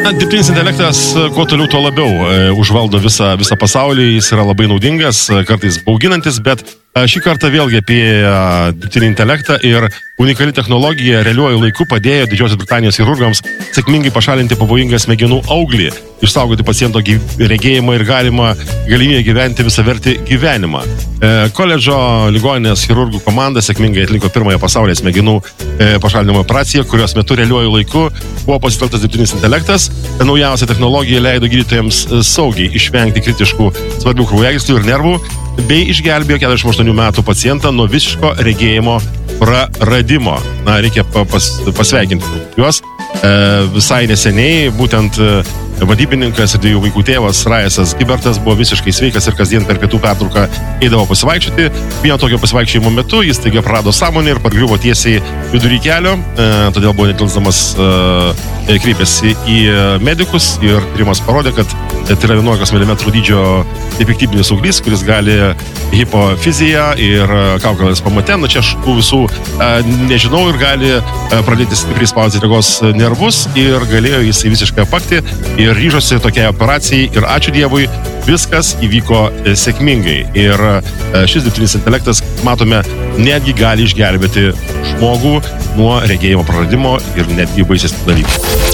Dirbtinis intelektas, kuo toliau, tuo labiau užvaldo visą pasaulį, jis yra labai naudingas, kartais bauginantis, bet šį kartą vėlgi apie dirbtinį intelektą ir unikali technologija realiuoju laiku padėjo Didžiosios Britanijos chirurgams sėkmingai pašalinti pavojingą smegenų auglį, išsaugoti paciento regėjimą ir galimybę gyventi visavertį gyvenimą. Koledžo ligoninės chirurgų komanda sėkmingai atliko pirmąją pasaulyje smegenų pašalinimo operaciją, kurios metu realiuoju laiku buvo pasitelktas dirbtinis intelektas. Naujausia technologija leido gydytojams saugiai išvengti kritiškų svarbių kraujagyslių ir nervų bei išgelbėjo 48 metų pacientą nuo visiško regėjimo praradimo. Reikia pasveikinti juos. Visai neseniai būtent vadybininkas ir 2 vaikų tėvas Rajasas Gibertas buvo visiškai sveikas ir kasdien per pietų pertrauką eidavo pasivaikščioti. Vieno tokio pasivaikščiojimo metu jis staiga prarado sąmonę ir pargriuvo tiesiai vidury kelio, todėl buvo netilsdamas kreipėsi į medikus ir tyrimas parodė, kad tai yra 11 mm dydžio nepiktybinis auglys, kuris gali hipofiziją ir kaukolės pamate. Čia aš tų visų nežinau ir gali pradėti stipriai spaudyti regos nervus ir galėjo jisai visiškai apakti ir ryžosi tokiai operacijai ir ačiū Dievui, viskas įvyko sėkmingai. Ir šis dirbtinis intelektas, matome, netgi gali išgelbėti žmogų nuo regėjimo praradimo ir netgi baisesnių dalykų.